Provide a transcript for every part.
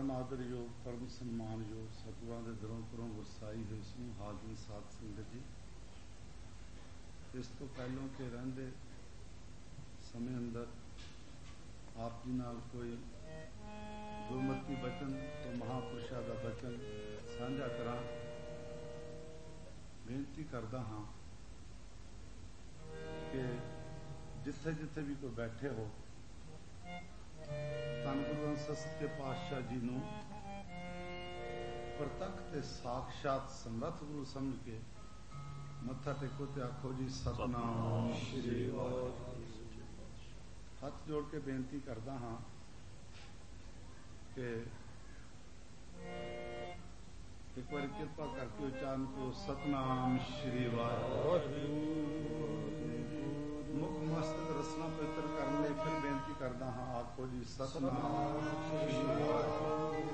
परम आदरयोग परम सन्मानयोग सतगुरां दे दरों घरों वरसाई होई समूह हाज़िर साध संगत जी, इस तो पहलों के रहिंदे समय अंदर आप जी नाल कोई गुरमती बचन तो महापुरुषां दा बचन साझा करां। बेनती करदा हाँ कि जिथे जिथे भी कोई बैठे हो, धन गुरु ग्रंथ सच्चे पातशाह जी नूं प्रतख ते साक्षात समर्थ गुरु समझ के मत्था टेको ते आखो जी सतनाम श्री वाहिगुरू। हथ जोड़ के बेनती करदा हाँ कि एक बार कृपा करके उच्चारण करो सतनाम श्री वाहिगुरू। मुख मस्तक रसना पवित्र करने लई फिर बेनती करदा हाँ, आखो जी सतनाम श्री वाहिगुरू।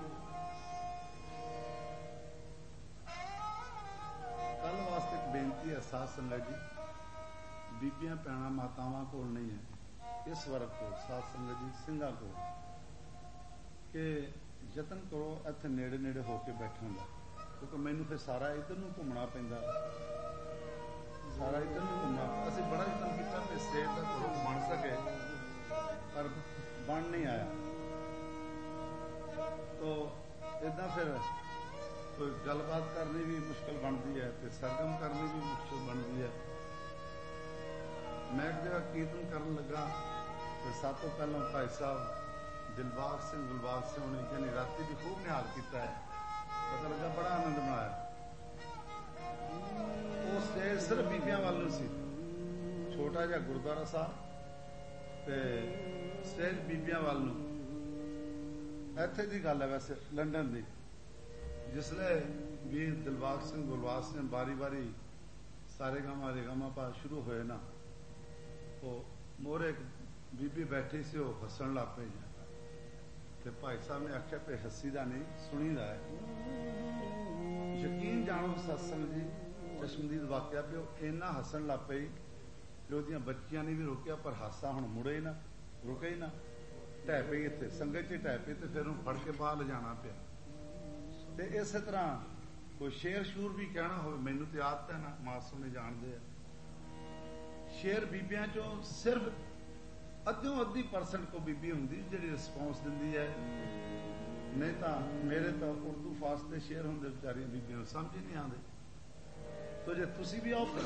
कल वास्ते एक बेनती है साध संगत जी, बीबियां भैणां मातावां कोल नहीं है, इस वर्ग को साध संगत जी सिंघां को कि यतन करो इत्थे नेड़े नेड़े होके बैठण दा, क्योंकि मैनू फिर सारा इधर नूं घूमना पैंदा, सारा इधर नूं घूमना। असीं बड़ा यतन कीता कि स्टेज दा करो बन सके, पर बन नहीं आया। तो इदां फिर कोई गलबात करनी भी मुश्किल बनती है, तो सरगम करनी भी मुश्किल बनती है। मैं एक जगह कीर्तन करन लगा तो सब तो पहला भाई साहब दिलबाग सिंह गुलबाग सिंह ने कहनी राती भी खूब निहाल किया है, पता लगा बड़ा आनंद बनाया। वो स्टेज सिर्फ बीबियां वाल सी, छोटा जिहा गुरुद्वारा साहब ते स्टेज बीबियां वाल नूं। इत्थे दी गल है वैसे लंडन दी, जिसले वीर दिलबाग सिंह गुलबाग सिंह बारी बारी सारे गामा रे गामा पा शुरू होए ना, वो मोरे एक बीबी बैठी सी, वो हसन लग पई। ते भाई साहब ने आख्या पे हसी दा नहीं सुनी दा है। यकीन जानो सत्संग जी चश्मदीद वाकया पे इन्ना हसन लग पई कि ओहदियां बच्चियां ने भी रोकिया, पर हासा हुण मुड़े ही ना, रुके ही ना, ढह पई इत्थे संगत च ढह पई, ते फिर फड़ के बाहर ले जाना पिया। ते इस तरह कोई शेर शूर भी कहना हो, मैनू तो आदत है ना, मासूम ने जानते हैं। शेर बीबियां चो सिर्फ अद्धों अद्धी परसेंट को बीबी होंगी जी रिस्पॉन्स दिंदी है, नहीं तो मेरे तो उर्दू फास्ट के शेर होंगे बेचारियां बीबियां समझ ही नहीं आते। तो जे तुसी भी आओ